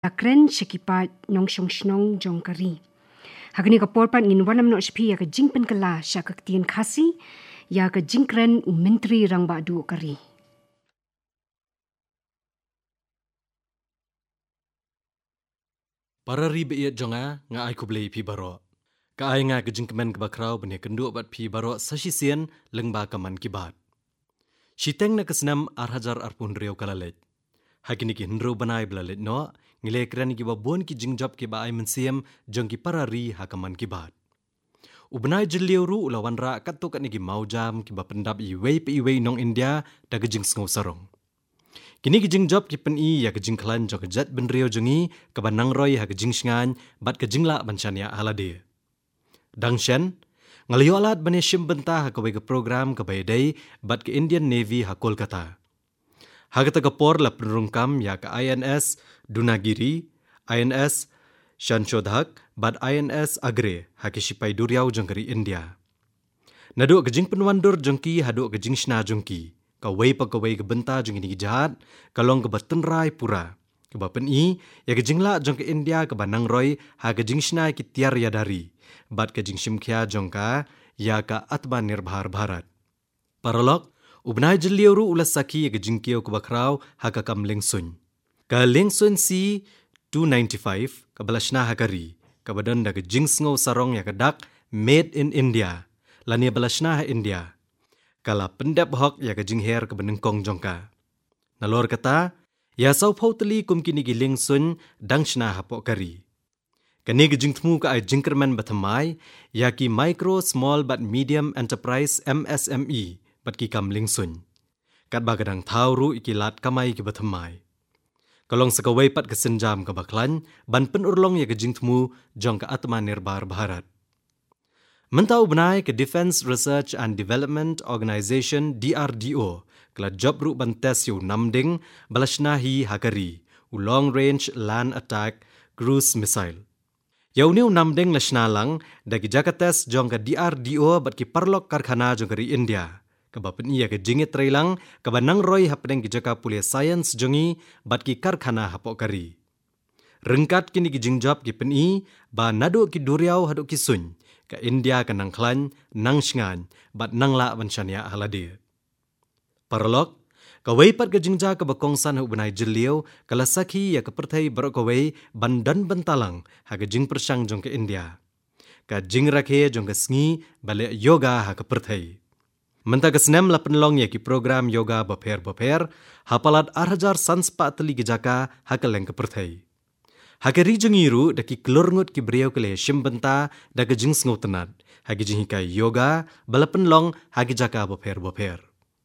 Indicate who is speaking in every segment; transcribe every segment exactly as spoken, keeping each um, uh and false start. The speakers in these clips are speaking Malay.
Speaker 1: akren syakipat nong shong shnong jong kari. Hagani ka porpat ngin wanam no shpi ya ka jingpen kala sya ka tien khasi ya ka jingkren u menteri rang ba du kari.
Speaker 2: Para ribe iat jonga nga ai kublei pi baro. Ka ai nga ka jingkemen ka bakrau bene kendu bat pi baro sasisian lengba kaman kibat. Shiteng na kasnam arhajar arpun reo kalalet. Hakini ki hendro banai belalet no, ngile kerani ki babon ki jingjob ki ba ai mensiam jong ki parari hakaman kibat. Ubenai jeliu ru ulawan ra kat to kat ni ki maujam ki ba pendap i wei pe i wei nong India da gejing sngau sarong. Kini ki jingjob ki pen i ya gejing klan jong jat ben reo jongi ka banang roy ha gejing sngan bat ka jingla banchania halade. Dangshen ngaliyo alat bane shim benta ha ka wei ka program ka baydai bat ka Indian Navy ha Kolkata. Hagata kapor la penrungkam ya ke I N S Dunagiri, I N S Shanshodhak, bat I N S Agre, haki sipai duriau jengkari India. Naduk kejing penwandur jengki haduk kejing shna jengki, kawai pa kawai kebenta jeng ini jahat, kalong kebatenrai pura. Kebapen i, ya kejing la jeng ke India kebanang roy, ha kejing shna ki tiar yadari, bat kejing shimkia jengka, ya ka atma nirbhar bharat. Paralog, Ubnai jeliu ru ulas saki ya gejingkio ke bakrau haka kam lengsun. Ka lengsun si two ninety-five ka balashna hakari. Ka badan da gejing sngau sarong ya kedak made in India. Lani balashna ha India. Kala pendap hok ya gejing her ke benengkong jongka. Nalor kata, ya sau pauteli kum kini gi lengsun dangshna hapok kari. Kani gejing temu ka ai jingkerman batamai ya ki micro small but medium enterprise M S M E. Bat ki kam lingsun. Kat bagadang thau ru ikilat kamai ki bathamai. Kalong sakawai pat kesenjam ke baklan, ban pen urlong ya kejing temu jong ke atma nirbar bharat. Mentau benai ke Defense Research and Development Organization D R D O, kala job ru ban tes yu namding balashnahi hakari, u long range land attack cruise missile. Yau niu namding lashna lang, dagi jakates jong ke D R D O bat ki parlok karkhana jong kari India. Kabapen iya ke jingit trailang, kabanang roy hapdeng kijaka pulia science jongi, bat ki karkhana hapok kari. Rengkat kini ki jingjab ki pen i, ba nadu ki duriau haduk ki sun, ka India ka nang klan, nang shngan, bat nang la banshania halade. Paralog, kawai pat ke jingja ka bakongsan hu benai jeliu, kala sakhi ya ke perthai barok kawai bandan bentalang, ha ke jing persang jong ke India. Ka jing rakhe jong ke sngi, bale yoga ha ke perthai. Mentah kesenem la penlong ya ki program yoga baper-baper, hapalat arhajar sanspa teli gejaka hakeleng ke perthai. Hakeri jengiru da ki kelurngut ki beriau kele shimbenta da ke jing sngau tenat, hagi jinghikai yoga, bala penlong hagi jaka baper-baper.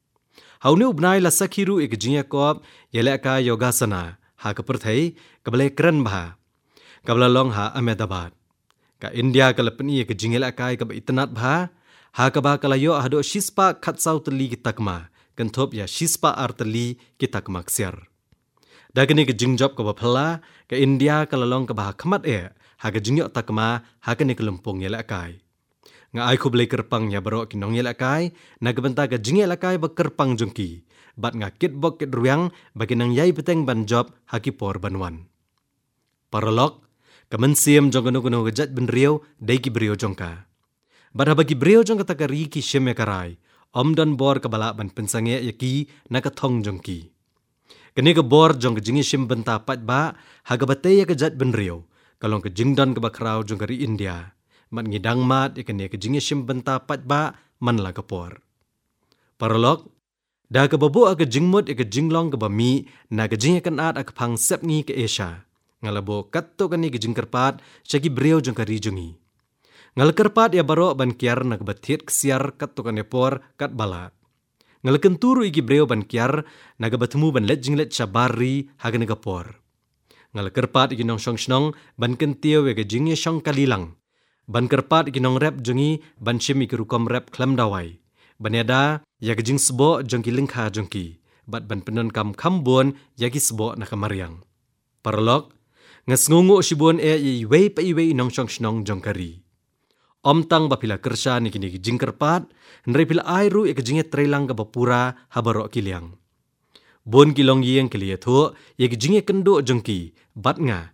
Speaker 2: Hauni ubnai la sakhiru ik jingya kop, yele ka yoga sana, ha ke perthai, kabale keren baha, kabala long ha Ahmedabad. Ka India kalapeni ik jingela kai kaba itenat baha, Hakaba kalayo ahdo shispa khatsau teli kitakma, kentop ya shispa arteli kitakma ksiar. Dagani ke jingjob ke baphala, ke India kalalong ke bah khamat e, haga jingyok takma, haga ni kelempong yelakai. Nga ai ku belai kerpang ya barok kinong yelakai, naga benta ke jingyelakai ba kerpang jongki, bat nga kitbok kit ruyang bagi nang yai beteng ban job haki por banwan. Paralog, kemensiam jongkono-kono gejat ben riau, daiki beriau jongka. Bada bagi beriau jong kata kari ki syem karai, om dan bor kebalak ban pensange yaki nak thong jongki. Kini ke bor jong ke jingi syem benta pat ba, haga batay ya kejat ben riau, kalong ke jingdan ke bakrau jong kari India, mat ngidang mat ikani ke jingi syem benta pat ba, man la kepor. Paralog, dah ke babu ke jingmut ke jinglong ke bami, na ke jingi kan at ak pang sep ngi ke Asia, ngalabo katto kani ke jingkerpat, syaki beriau jong kari jongi. Ngal kerpat ya barok ban kiar nak batit kesiar kat tukan epor kat balat. Ngal kenturu iki breo ban kiar nak batemu ban let jinglet syabari haga negapor. Ngal kerpat iki nong syong syong ban kentio wege jingye syong kalilang. Ban kerpat iki nong rep jongi ban shim iki rukom rep klam dawai. Ban yada ya jing sebo jongki lingkha jongki. Bat ban penon kam kambon yagi sebo nak mariang. Paralog ngasngungu shibon e iwei pa iwei nong syong syong jongkari. Om tang bapila kersa ni kini jing kerpat, nri pila airu ek jinge trailang ke bapura habarok kiliang. Bon kilong yeng kiliya thu, yek jinge kendo jengki, bat nga,